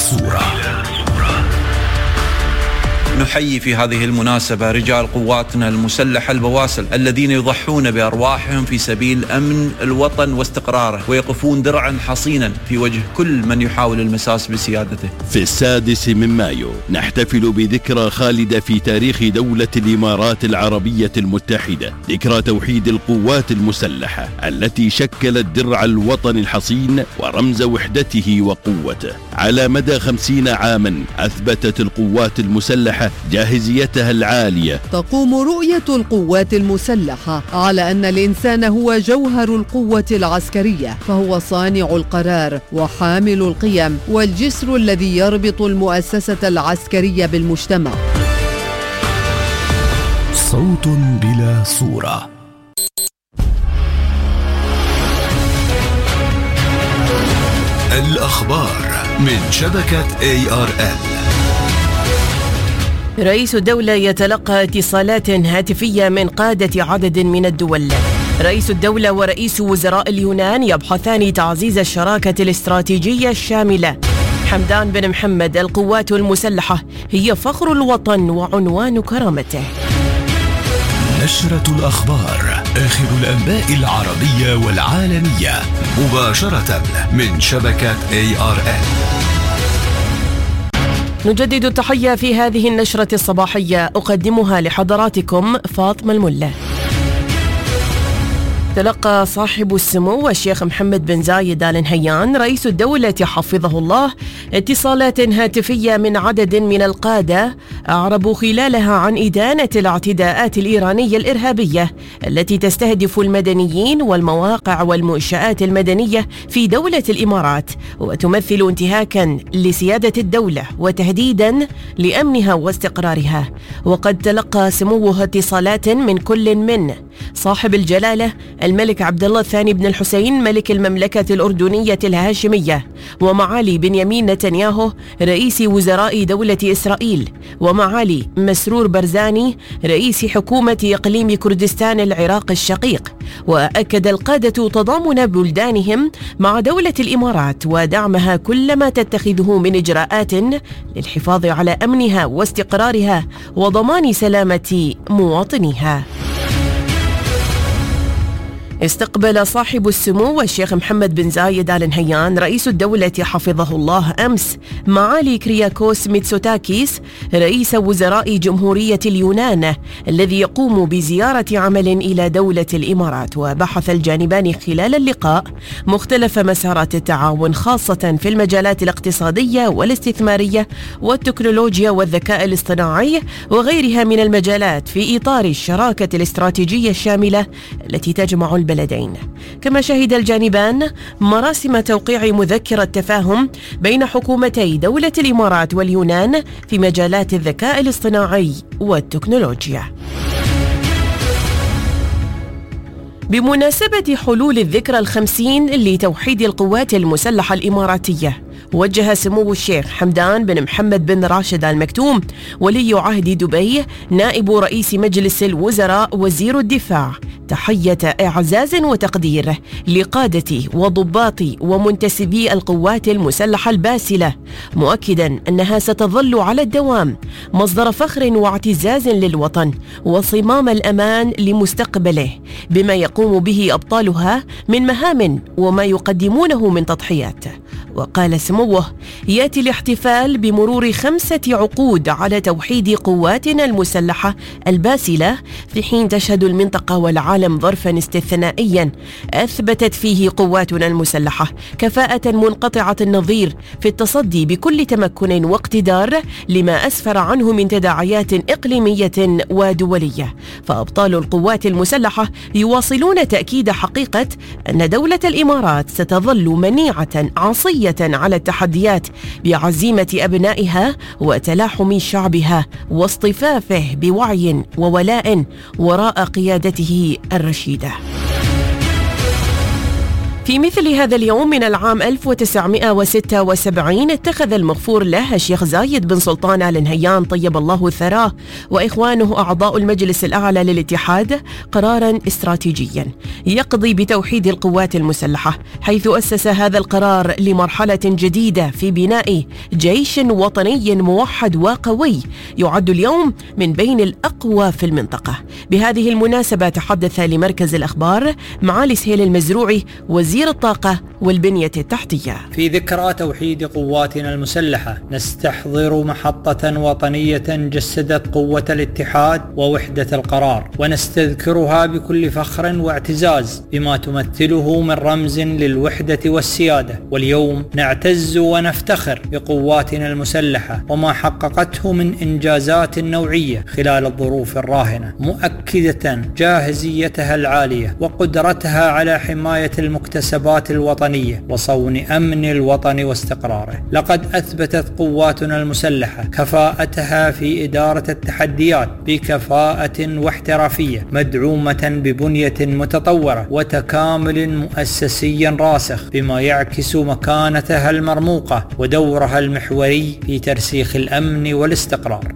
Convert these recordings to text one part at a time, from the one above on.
صورة. نحيي في هذه المناسبة رجال قواتنا المسلحة البواسل الذين يضحون بأرواحهم في سبيل أمن الوطن واستقراره، ويقفون درعا حصينا في وجه كل من يحاول المساس بسيادته. في 6 مايو نحتفل بذكرى خالدة في تاريخ دولة الإمارات العربية المتحدة، ذكرى توحيد القوات المسلحة التي شكلت درع الوطن الحصين ورمز وحدته وقوته. على مدى 50 عاما أثبتت القوات المسلحة جاهزيتها العالية. تقوم رؤية القوات المسلحة على أن الإنسان هو جوهر القوة العسكرية، فهو صانع القرار وحامل القيم والجسر الذي يربط المؤسسة العسكرية بالمجتمع. صوت بلا صورة. الأخبار من شبكة ARN. رئيس الدولة يتلقى اتصالات هاتفية من قادة عدد من الدول. رئيس الدولة ورئيس وزراء اليونان يبحثان تعزيز الشراكة الاستراتيجية الشاملة. حمدان بن محمد: القوات المسلحة هي فخر الوطن وعنوان كرامته. نشرة الأخبار، آخر الأنباء العربية والعالمية، مباشرة من شبكة ARN. نجدد التحية في هذه النشرة الصباحية، أقدمها لحضراتكم فاطمة الملا. تلقى صاحب السمو الشيخ محمد بن زايد آل نهيان رئيس الدولة حفظه الله اتصالات هاتفية من عدد من القادة أعربوا خلالها عن إدانة الاعتداءات الإيرانية الإرهابية التي تستهدف المدنيين والمواقع والمنشآت المدنية في دولة الإمارات، وتمثل انتهاكا لسيادة الدولة وتهديدا لأمنها واستقرارها. وقد تلقى سموه اتصالات من كل من صاحب الجلالة الملك عبد الله الثاني بن الحسين ملك المملكة الأردنية الهاشمية، ومعالي بنيامين نتنياهو رئيس وزراء دولة إسرائيل، ومعالي مسرور برزاني رئيس حكومة إقليم كردستان العراق الشقيق. وأكد القادة تضامن بلدانهم مع دولة الإمارات ودعمها كلما تتخذه من إجراءات للحفاظ على أمنها واستقرارها وضمان سلامة مواطنيها. استقبل صاحب السمو الشيخ محمد بن زايد آل نهيان رئيس الدولة حفظه الله أمس معالي كرياكوس ميتسوتاكيس رئيس وزراء جمهورية اليونان الذي يقوم بزيارة عمل إلى دولة الإمارات. وبحث الجانبان خلال اللقاء مختلف مسارات التعاون خاصة في المجالات الاقتصادية والاستثمارية والتكنولوجيا والذكاء الاصطناعي وغيرها من المجالات في إطار الشراكة الاستراتيجية الشاملة التي تجمع البلدين. كما شهد الجانبان مراسم توقيع مذكرة تفاهم بين حكومتي دولة الإمارات واليونان في مجالات الذكاء الاصطناعي والتكنولوجيا. بمناسبة حلول الذكرى 50 لتوحيد القوات المسلحة الإماراتية، وجه سمو الشيخ حمدان بن محمد بن راشد آل مكتوم ولي عهد دبي نائب رئيس مجلس الوزراء وزير الدفاع تحية إعزاز وتقدير لقادة وضباط ومنتسبي القوات المسلحة الباسلة، مؤكدا أنها ستظل على الدوام مصدر فخر واعتزاز للوطن وصمام الأمان لمستقبله بما يقوم به أبطالها من مهام وما يقدمونه من تضحيات. وقال سموه: يأتي الاحتفال بمرور 5 عقود على توحيد قواتنا المسلحة الباسلة في حين تشهد المنطقة والعالم ظرفا استثنائيا أثبتت فيه قواتنا المسلحة كفاءة منقطعة النظير في التصدي بكل تمكن واقتدار لما أسفر عنه من تداعيات إقليمية ودولية. فأبطال القوات المسلحة يواصلون تأكيد حقيقة أن دولة الإمارات ستظل منيعة عصية على التحديات بعزيمة أبنائها وتلاحم شعبها واصطفافه بوعي وولاء وراء قيادته الرشيدة. في مثل هذا اليوم من العام 1976 اتخذ المغفور له الشيخ زايد بن سلطان آل نهيان طيب الله ثراه وإخوانه أعضاء المجلس الأعلى للاتحاد قراراً استراتيجياً يقضي بتوحيد القوات المسلحة، حيث أسس هذا القرار لمرحلة جديدة في بناء جيش وطني موحد وقوي يعد اليوم من بين الأقوى في المنطقة. بهذه المناسبة تحدث لمركز الأخبار معالي سهيل المزروعي وزير الطاقة والبنية التحتية. في ذكرى توحيد قواتنا المسلحة نستحضر محطة وطنية جسدت قوة الاتحاد ووحدة القرار، ونستذكرها بكل فخر واعتزاز بما تمثله من رمز للوحدة والسيادة. واليوم نعتز ونفتخر بقواتنا المسلحة وما حققته من إنجازات نوعية خلال الظروف الراهنة، مؤكدة جاهزيتها العالية وقدرتها على حماية المكتسبات الوطنية وصون أمن الوطن واستقراره. لقد أثبتت قواتنا المسلحة كفاءتها في إدارة التحديات بكفاءة واحترافية، مدعومة ببنية متطورة وتكامل مؤسسي راسخ، بما يعكس مكانتها المرموقة ودورها المحوري في ترسيخ الأمن والاستقرار.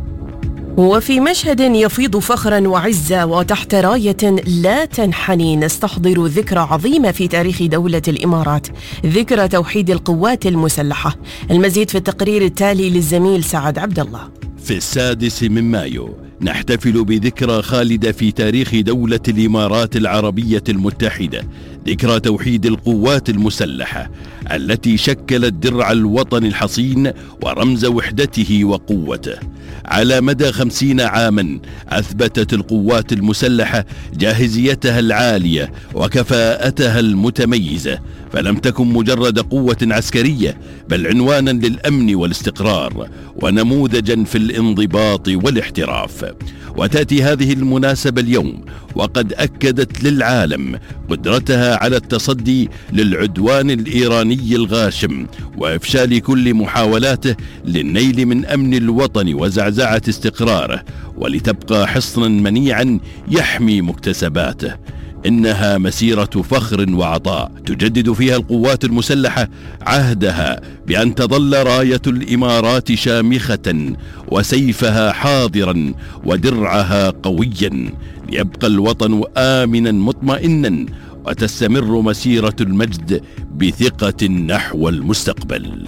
وفي مشهد يفيض فخرا وعزة وتحت راية لا تنحني نستحضر ذكرى عظيمة في تاريخ دولة الإمارات، ذكرى توحيد القوات المسلحة. المزيد في التقرير التالي للزميل سعد عبد الله. في 6 مايو نحتفل بذكرى خالدة في تاريخ دولة الإمارات العربية المتحدة، ذكرى توحيد القوات المسلحة التي شكلت درع الوطن الحصين ورمز وحدته وقوته. على مدى 50 عاما أثبتت القوات المسلحة جاهزيتها العالية وكفاءتها المتميزة، فلم تكن مجرد قوة عسكرية بل عنوانا للأمن والاستقرار ونموذجا في الانضباط والاحتراف. وتأتي هذه المناسبة اليوم وقد أكدت للعالم قدرتها على التصدي للعدوان الإيراني الغاشم وإفشال كل محاولاته للنيل من أمن الوطن وزعزعة استقراره، ولتبقى حصنا منيعا يحمي مكتسباته. إنها مسيرة فخر وعطاء تجدد فيها القوات المسلحة عهدها بأن تظل راية الإمارات شامخة وسيفها حاضرا ودرعها قويا، ليبقى الوطن آمنا مطمئنا وتستمر مسيرة المجد بثقة نحو المستقبل.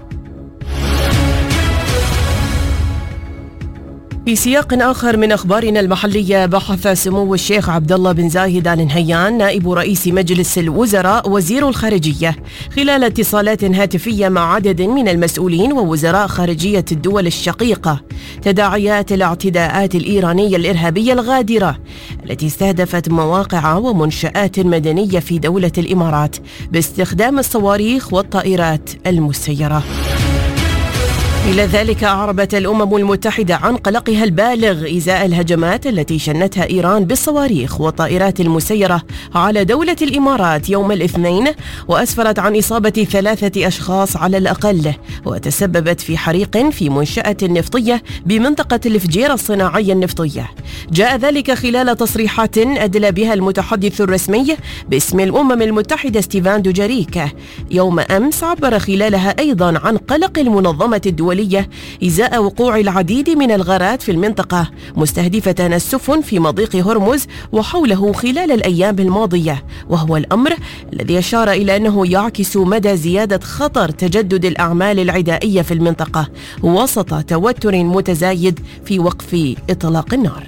في سياق آخر من أخبارنا المحلية، بحث سمو الشيخ عبد الله بن زايد آل نهيان نائب رئيس مجلس الوزراء وزير الخارجية خلال اتصالات هاتفية مع عدد من المسؤولين ووزراء خارجية الدول الشقيقة تداعيات الاعتداءات الإيرانية الإرهابية الغادرة التي استهدفت مواقع ومنشآت مدنية في دولة الإمارات باستخدام الصواريخ والطائرات المسيرة. إلى ذلك أعربت الأمم المتحدة عن قلقها البالغ إزاء الهجمات التي شنتها إيران بالصواريخ والطائرات المسيرة على دولة الإمارات يوم الاثنين، وأسفرت عن إصابة 3 أشخاص على الأقل، وتسببت في حريق في منشأة نفطية بمنطقة الفجيرة الصناعية النفطية. جاء ذلك خلال تصريحات أدلى بها المتحدث الرسمي باسم الأمم المتحدة ستيفان دوجاريك يوم أمس، عبر خلالها أيضا عن قلق المنظمة الدولية إزاء وقوع العديد من الغارات في المنطقة مستهدفة السفن في مضيق هرمز وحوله خلال الأيام الماضية، وهو الأمر الذي أشار إلى أنه يعكس مدى زيادة خطر تجدد الأعمال العدائية في المنطقة وسط توتر متزايد في وقف إطلاق النار.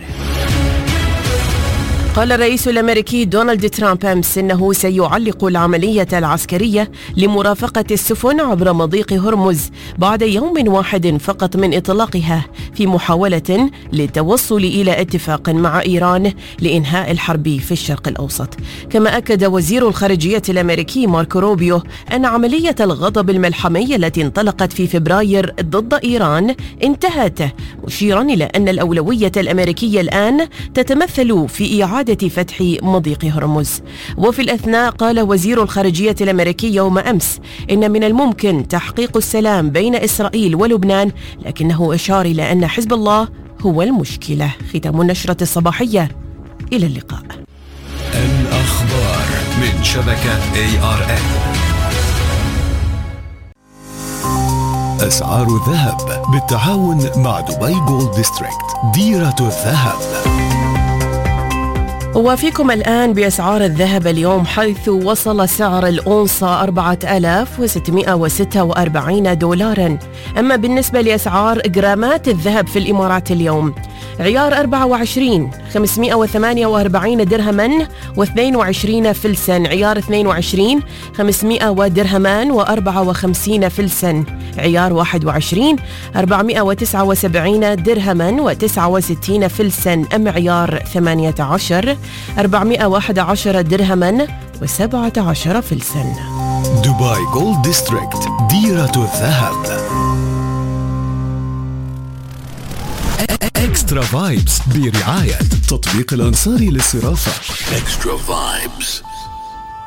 قال الرئيس الأمريكي دونالد ترامب أمس إنه سيعلق العملية العسكرية لمرافقة السفن عبر مضيق هرمز بعد يوم واحد فقط من إطلاقها، في محاولة للتوصل إلى اتفاق مع إيران لإنهاء الحرب في الشرق الأوسط. كما أكد وزير الخارجية الأمريكي ماركو روبيو أن عملية الغضب الملحمي التي انطلقت في فبراير ضد إيران انتهت، مشيرا إلى أن الأولوية الأمريكية الآن تتمثل في إعادة فتح مضيق هرمز. وفي الأثناء قال وزير الخارجية الأمريكي يوم أمس إن من الممكن تحقيق السلام بين إسرائيل ولبنان، لكنه أشار إلى أن حزب الله هو المشكلة. ختام النشرة الصباحية، إلى اللقاء. الأخبار. من شبكة ARN. أسعار الذهب بالتعاون مع دبي جولد ديستريكت، ديرة الذهب. وفيكم الآن بأسعار الذهب اليوم، حيث وصل سعر الأونصة 4646 دولارا. أما بالنسبة لأسعار جرامات الذهب في الإمارات اليوم، عيار 24 548 درهما و22 فلسا، عيار 22 500 درهما و54 فلسا، عيار 21 479 درهما و69 فلسا. أما عيار 18 411 درهما و17 فلسا. دبي جولد ديستريكت، ديرة الذهب. اكسترا فايبس برعاية تطبيق الأنصاري للصرافة. اكسترا فايبس.